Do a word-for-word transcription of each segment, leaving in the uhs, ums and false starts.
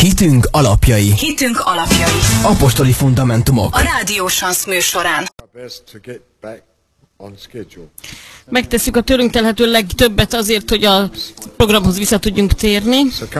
Hitünk alapjai. Hitünk alapjai. Apostoli fundamentumok. A Rádió Sansz műsorán. Megtesszük a tőlünk telhető legtöbbet azért, hogy a programhoz vissza tudjunk térni.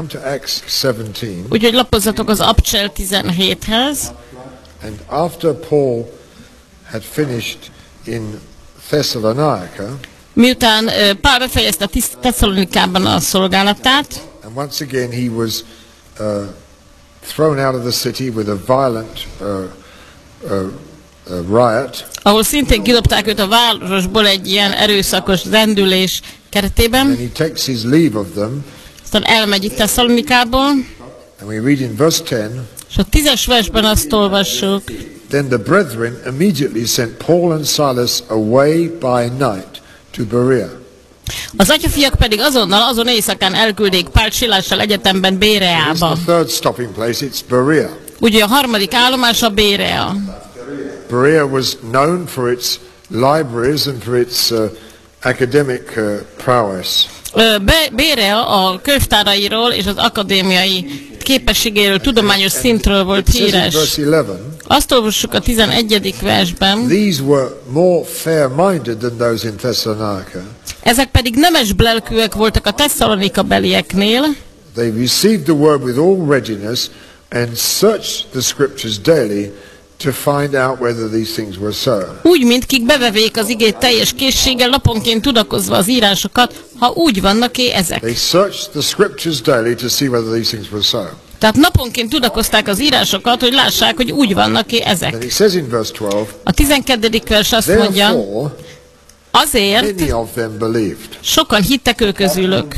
Úgyhogy lapozzatok az Abcsel tizenhéthez. And after Paul had finished in Thessalonica, miután uh, Pál befejezte Tesszalonikában a szolgálatát, and once again he was uh, thrown out of the city with a violent uh, uh, uh, riot, ahol szintén kidobták őt a városból egy ilyen erőszakos rendülés keretében. and he takes his leave of them. Aztán elmegy itt Tesszalonikából, And we read in verse ten, és a tízes versben azt olvassuk: then the brethren immediately sent Paul and Silas away by night to Berea. Az atyafiak pedig azonnal azon éjszakán elküldték Pált Silással egyetemben Béreába. It's the third stopping place, it's Berea. Ugye a harmadik állomás a Bérea. Berea was known for its libraries and for its uh, academic uh, prowess. Be- Bérea a könyvtárairól és az akadémiai képességéről, tudományos szintről volt híres. Azt olvassuk a tizenegyedik versben: These were more fair-minded than those in Thessalonica. Ezek pedig nemes lelkűek voltak a Tesszalonika belieknél. They received the word with all readiness and searched the scriptures daily to find out whether these things were so. Úgy, mint kik bevevék az igét teljes készséggel, naponként tudakozva az írásokat, ha úgy vannak-e ezek. They searched the scriptures daily to see whether these things were so. Tehát naponként tudakozták az írásokat, hogy lássák, hogy úgy vannak-e ezek. Then he says in verse twelve, A tizenkettedik vers azt mondja: therefore azért many of them believed. sokan hittek ő közülük.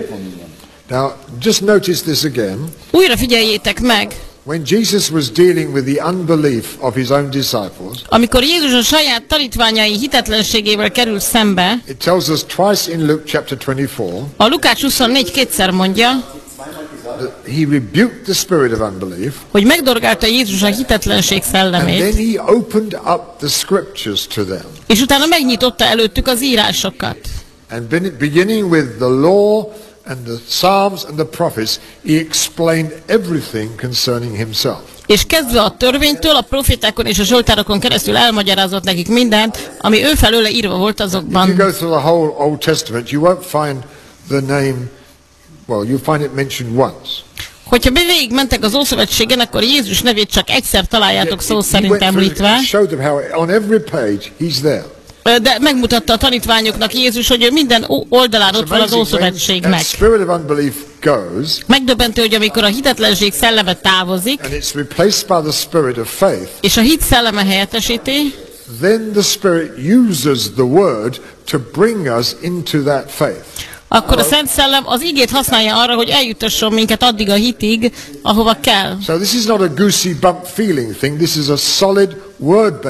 Now, just notice this again. Újra figyeljétek meg, When Jesus was dealing with the unbelief of his own disciples, amikor Jézus a saját tanítványai hitetlenségével került szembe, it tells us twice in Luke chapter twenty-four a Lukács huszonnégy kétszer mondja, that he rebuked the spirit of unbelief, hogy megdorgálta Jézus a hitetlenség and then szellemét, he opened up the scriptures to them. és utána megnyitotta előttük az írásokat. And beginning with the law and the Psalms and the prophets, he explained everything concerning himself. És kezdve a törvénytől, a profétákon és a zsoltárokon keresztül elmagyarázott nekik mindent, ami ő felőle írva volt If you azokban. go through the whole Old Testament, you won't find the name, well, you'll find it mentioned once. Hogyha végig mentek az Ószövetségen, akkor Jézus nevét csak egyszer találjátok szó He szerint went through említve, and showed them how on every page he's there. de megmutatta a tanítványoknak Jézus, hogy ő minden oldalán ott van az Ószövetségnek. Spirit of unbelief goes, Megdöbbentő, hogy amikor a hitetlenség szelleme távozik, and it's replaced by the spirit of faith, és a hit szelleme helyettesíti, then the Spirit uses the word to bring us into that faith. akkor a Szent Szellem az igét használja arra, hogy eljutasson minket addig a hitig, ahova kell. So this is not a goosey bump feeling thing. This is a solid word